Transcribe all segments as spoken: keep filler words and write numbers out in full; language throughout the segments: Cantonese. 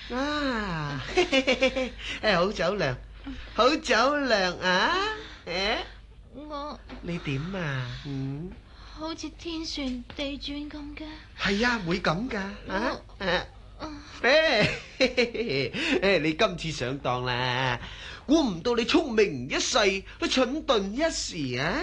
啊，誒，好酒量，好酒量啊！誒， 我你點啊？嗯， 好似天旋地轉咁嘅。 係啊，會咁噶啊！誒，誒，你今次上當啦！估唔到你聰明一世，都蠢鈍一時啊！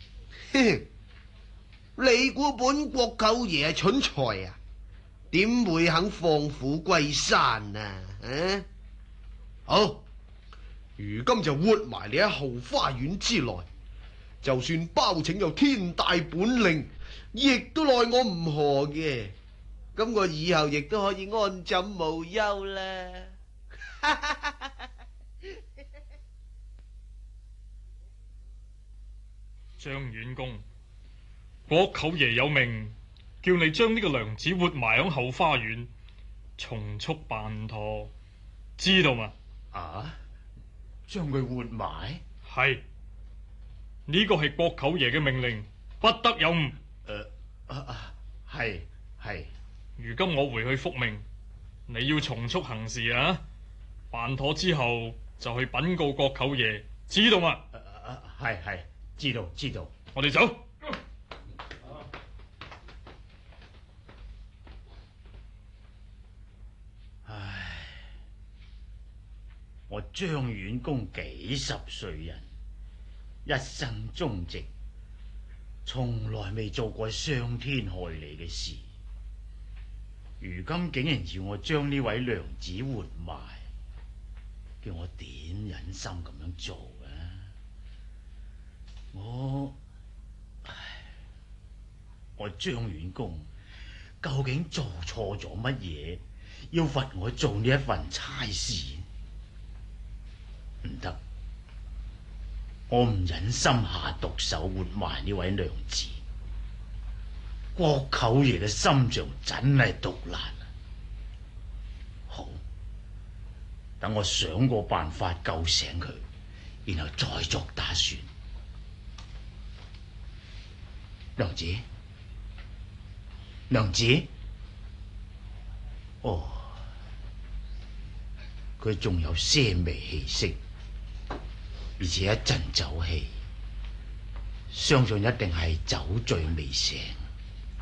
你估本國舅爺係蠢材啊？點會肯放虎歸山啊？啊，好，如今就活埋你喺後花園之內，就算包拯有天大本領，亦都奈我唔何嘅。咁我以後亦都可以安枕無憂啦。 張遠公，國舅爺有命，叫你將呢個娘子活埋響後花園，從速辦妥，知道嘛？ 啊，將佢活埋？ 係，呢個係國舅爺嘅命令，不得有誤。 誒，啊，係係。 如今我回去復命，你要從速行事啊！辦妥之後就去稟告國舅爺，知道嘛？ 係係，知道知道。 我哋走。 唉，我張遠公幾十歲人，一生忠直，從來未做過傷天害理嘅事。如今竟然要我將呢位娘子活埋，叫我點忍心咁樣做啊？我，唉，我張遠公究竟做錯咗乜嘢，要罰我做呢一份差事？唔得，我唔忍心下毒手活埋呢位娘子。國舅爺嘅心腸真係毒辣啊！好，等我想個辦法救醒佢，然後再作打算。娘子，娘子，哦，佢仲有些微氣息，而且一陣酒氣，相信一定係酒醉未醒。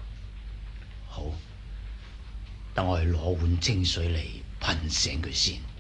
好，等我去攞碗清水嚟噴醒佢先。